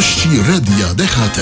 Wiadomości Radia DHT.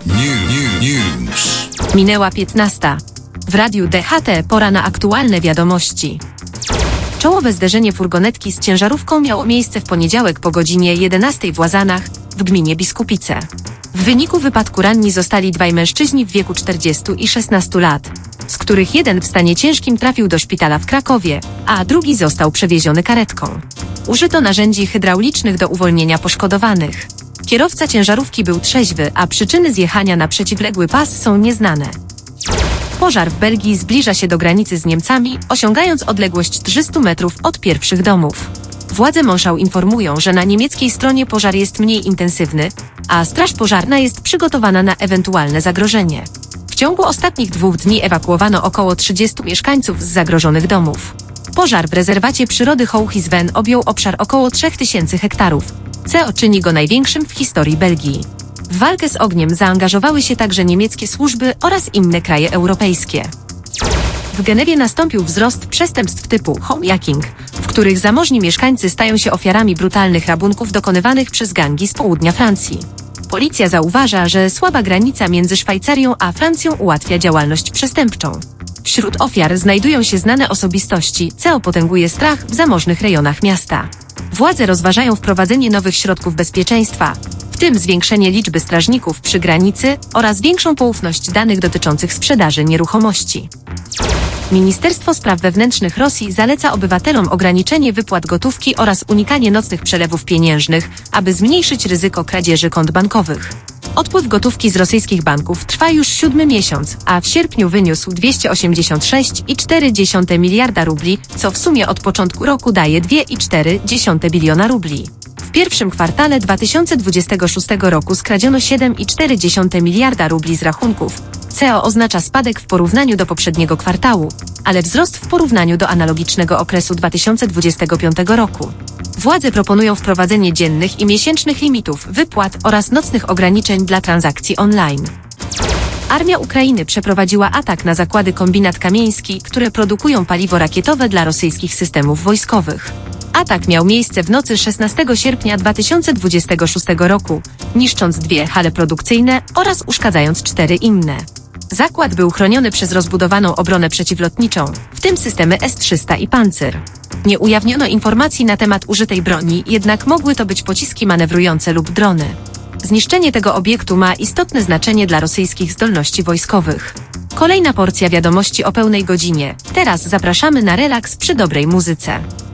News. Minęła 15. W Radiu DHT pora na aktualne wiadomości. Czołowe zderzenie furgonetki z ciężarówką miało miejsce w poniedziałek po godzinie 11 w Łazanach w gminie Biskupice. W wyniku wypadku ranni zostali dwaj mężczyźni w wieku 40 i 16 lat, z których jeden w stanie ciężkim trafił do szpitala w Krakowie, a drugi został przewieziony karetką. Użyto narzędzi hydraulicznych do uwolnienia poszkodowanych. Kierowca ciężarówki był trzeźwy, a przyczyny zjechania na przeciwległy pas są nieznane. Pożar w Belgii zbliża się do granicy z Niemcami, osiągając odległość 300 metrów od pierwszych domów. Władze Monschau informują, że na niemieckiej stronie pożar jest mniej intensywny, a straż pożarna jest przygotowana na ewentualne zagrożenie. W ciągu ostatnich 2 dni ewakuowano około 30 mieszkańców z zagrożonych domów. Pożar w rezerwacie przyrody Hoogezand objął obszar około 3000 hektarów, co czyni go największym w historii Belgii. W walkę z ogniem zaangażowały się także niemieckie służby oraz inne kraje europejskie. W Genewie nastąpił wzrost przestępstw typu homejacking, w których zamożni mieszkańcy stają się ofiarami brutalnych rabunków dokonywanych przez gangi z południa Francji. Policja zauważa, że słaba granica między Szwajcarią a Francją ułatwia działalność przestępczą. Wśród ofiar znajdują się znane osobistości, co potęguje strach w zamożnych rejonach miasta. Władze rozważają wprowadzenie nowych środków bezpieczeństwa, w tym zwiększenie liczby strażników przy granicy oraz większą poufność danych dotyczących sprzedaży nieruchomości. Ministerstwo Spraw Wewnętrznych Rosji zaleca obywatelom ograniczenie wypłat gotówki oraz unikanie nocnych przelewów pieniężnych, aby zmniejszyć ryzyko kradzieży kont bankowych. Odpływ gotówki z rosyjskich banków trwa już 7. miesiąc, a w sierpniu wyniósł 286,4 miliarda rubli, co w sumie od początku roku daje 2,4 biliona rubli. W pierwszym kwartale 2026 roku skradziono 7,4 miliarda rubli z rachunków, co oznacza spadek w porównaniu do poprzedniego kwartału, ale wzrost w porównaniu do analogicznego okresu 2025 roku. Władze proponują wprowadzenie dziennych i miesięcznych limitów wypłat oraz nocnych ograniczeń dla transakcji online. Armia Ukrainy przeprowadziła atak na zakłady Kombinat Kamieński, które produkują paliwo rakietowe dla rosyjskich systemów wojskowych. Atak miał miejsce w nocy 16 sierpnia 2026 roku, niszcząc 2 hale produkcyjne oraz uszkadzając 4 inne. Zakład był chroniony przez rozbudowaną obronę przeciwlotniczą, w tym systemy S-300 i Pancer. Nie ujawniono informacji na temat użytej broni, jednak mogły to być pociski manewrujące lub drony. Zniszczenie tego obiektu ma istotne znaczenie dla rosyjskich zdolności wojskowych. Kolejna porcja wiadomości o pełnej godzinie. Teraz zapraszamy na relaks przy dobrej muzyce.